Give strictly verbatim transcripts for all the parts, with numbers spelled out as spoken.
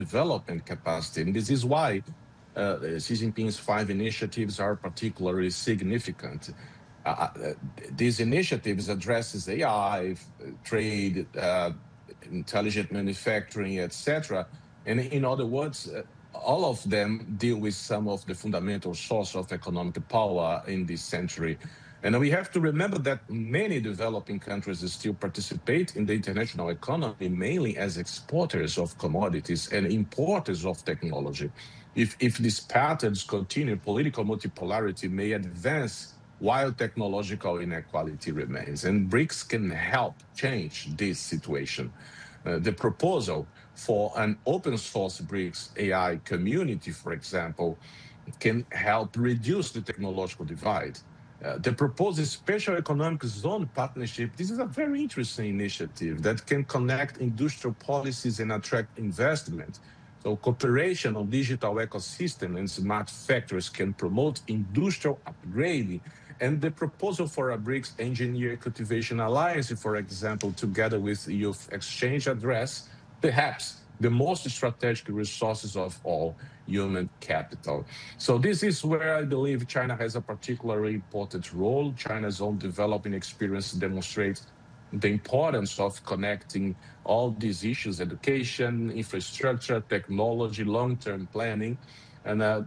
development capacity. And this is why uh, Xi Jinping's five initiatives are particularly significant. Uh, uh, these initiatives addresses A I, trade, uh, intelligent manufacturing, et cetera. And in other words, uh, all of them deal with some of the fundamental source of economic power in this century. And we have to remember that many developing countries still participate in the international economy mainly as exporters of commodities and importers of technology. If, if these patterns continue, political multipolarity may advance while technological inequality remains. And BRICS can help change this situation. Uh, the proposal for an open source BRICS A I community, for example, can help reduce the technological divide. Uh, the proposed special economic zone partnership, this is a very interesting initiative that can connect industrial policies and attract investment. So cooperation on digital ecosystem and smart factories can promote industrial upgrading. And the proposal for a BRICS Engineer Cultivation Alliance, for example, together with Youth Exchange address, perhaps the most strategic resources of all, human capital. So this is where I believe China has a particularly important role. China's own developing experience demonstrates the importance of connecting all these issues: education, infrastructure, technology, long-term planning. And, uh,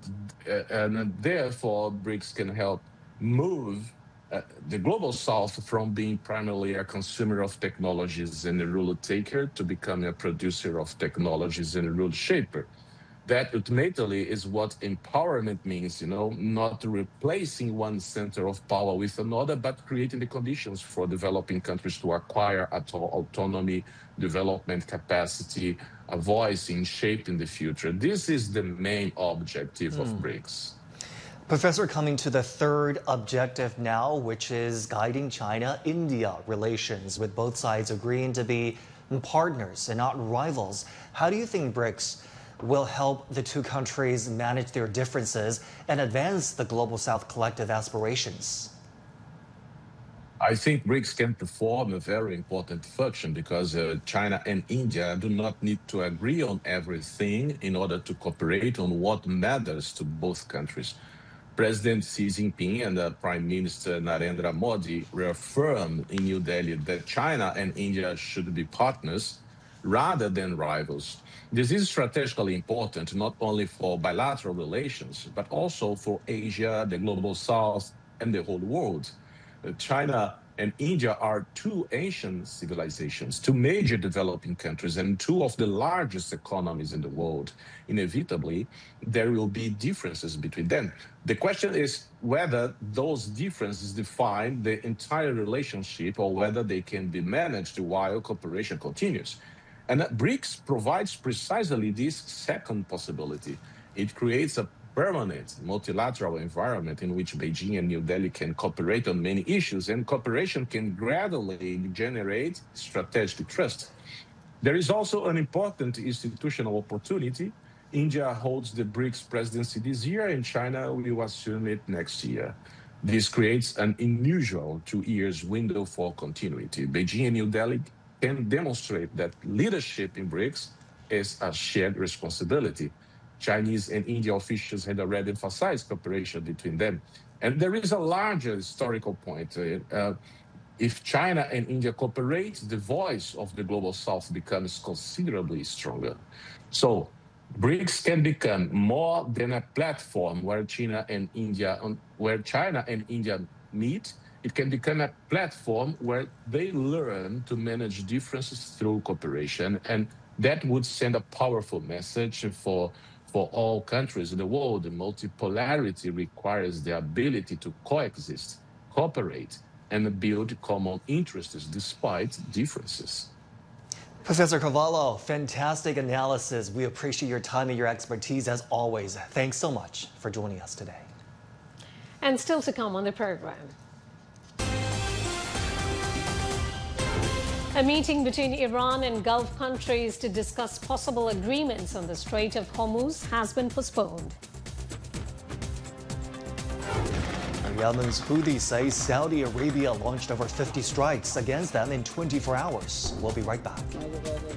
and therefore, BRICS can help move uh, the global south from being primarily a consumer of technologies and a rule taker to becoming a producer of technologies and a rule shaper. That ultimately is what empowerment means, you know, not replacing one center of power with another, but creating the conditions for developing countries to acquire auto autonomy, development capacity, a voice in shaping the future. This is the main objective mm. of BRICS. Professor, coming to the third objective now, which is guiding China-India relations, with both sides agreeing to be partners and not rivals. How do you think BRICS will help the two countries manage their differences and advance the Global South collective aspirations? I think BRICS can perform a very important function because uh, China and India do not need to agree on everything in order to cooperate on what matters to both countries. President Xi Jinping and uh, Prime Minister Narendra Modi reaffirmed in New Delhi that China and India should be partners rather than rivals. This is strategically important not only for bilateral relations, but also for Asia, the Global South, and the whole world. Uh, China and India are two ancient civilizations, two major developing countries, and two of the largest economies in the world. Inevitably, there will be differences between them. The question is whether those differences define the entire relationship or whether they can be managed while cooperation continues. And BRICS provides precisely this second possibility. It creates a permanent multilateral environment in which Beijing and New Delhi can cooperate on many issues, and cooperation can gradually generate strategic trust. There is also an important institutional opportunity. India holds the BRICS presidency this year, and China will assume it next year. This creates an unusual two years window for continuity. Beijing and New Delhi can demonstrate that leadership in BRICS is a shared responsibility. Chinese and Indian officials had already emphasized cooperation between them. And there is a larger historical point. Uh, if China and India cooperate, the voice of the Global South becomes considerably stronger. So BRICS can become more than a platform where China and India, where China and India meet. It can become a platform where they learn to manage differences through cooperation. And that would send a powerful message for For all countries in the world. The multipolarity requires the ability to coexist, cooperate, and build common interests despite differences. Professor Carvalho, fantastic analysis. We appreciate your time and your expertise as always. Thanks so much for joining us today. And still to come on the program. A meeting between Iran and Gulf countries to discuss possible agreements on the Strait of Hormuz has been postponed. Yemen's Houthis say Saudi Arabia launched over fifty strikes against them in twenty-four hours. We'll be right back.